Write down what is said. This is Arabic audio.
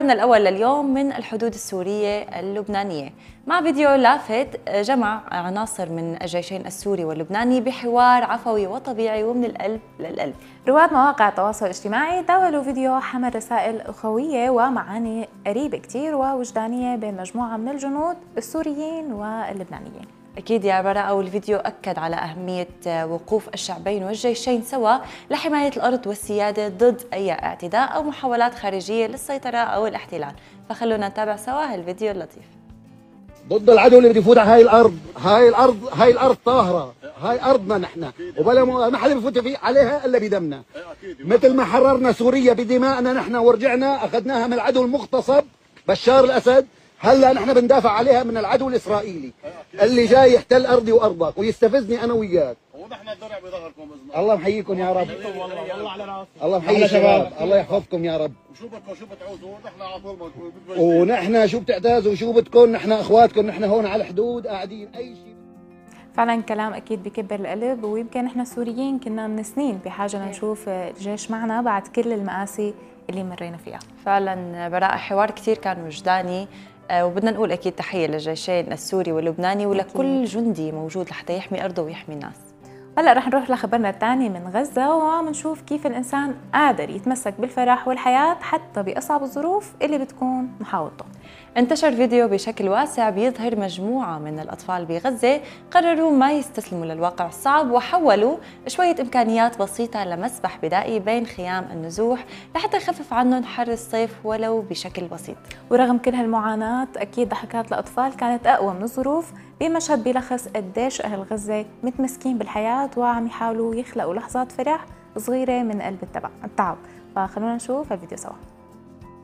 الأول لليوم من الحدود السورية اللبنانية مع فيديو لافت جمع عناصر من الجيشين السوري واللبناني بحوار عفوي وطبيعي ومن القلب للقلب. رواد مواقع التواصل الاجتماعي داولوا فيديو حمل رسائل أخوية ومعاني قريبة كتير ووجدانية بين مجموعة من الجنود السوريين واللبنانيين. أكيد يا براءة، والفيديو أكد على أهمية وقوف الشعبين والجيشين سوا لحماية الأرض والسيادة ضد أي اعتداء أو محاولات خارجية للسيطرة أو الاحتلال. فخلونا نتابع سوا هالفيديو اللطيف. ضد العدو اللي بده يفوت على هاي الأرض طاهرة، هاي أرضنا نحن، وبلا ما حدا بفوت فيه عليها إلا بدمنا. مثل ما حررنا سوريا بدمائنا نحن ورجعنا أخذناها من العدو المغتصب بشار الأسد، هلا نحن بندافع عليها من العدو الاسرائيلي اللي جاي يحتل ارضي وارضك ويستفزني انا وياك. ونحن الدرع بظهركم باذن الله محييكم يا رب. والله على راسي. الله محيي الشباب، الله يحفظكم يا رب. وشو بدكم شو بتعوزوا نحن على طول موجودين. ونحن شو بتعتازوا وشو بدكم، نحن اخواتكم، نحن هون على الحدود قاعدين اي شيء. فعلا كلام اكيد بكبر القلب، ويمكن احنا السوريين كنا من سنين بحاجه لنشوف الجيش معنا بعد كل المآسي اللي مرينا فيها. فعلا براءة حوار كثير كان وجداني، وبدنا نقول أكيد تحية للجيشين السوري واللبناني ولكل جندي موجود لحتى يحمي أرضه ويحمي الناس. هلا رح نروح لخبرنا الثاني من غزة، ومنشوف كيف الإنسان قادر يتمسك بالفرح والحياة حتى بأصعب الظروف اللي بتكون محاوطته. انتشر فيديو بشكل واسع بيظهر مجموعة من الأطفال بغزة قرروا ما يستسلموا للواقع الصعب وحولوا شوية إمكانيات بسيطة لمسبح بدائي بين خيام النزوح لحتى يخفف عنهم حر الصيف ولو بشكل بسيط. ورغم كل هالمعاناة أكيد ضحكات الأطفال كانت أقوى من الظروف، بمشهد بيلخص قديش أهل غزة متمسكين بالحياة وعم يحاولوا يخلقوا لحظات فرح صغيرة من قلب التعب. فخلونا نشوف الفيديو سوا.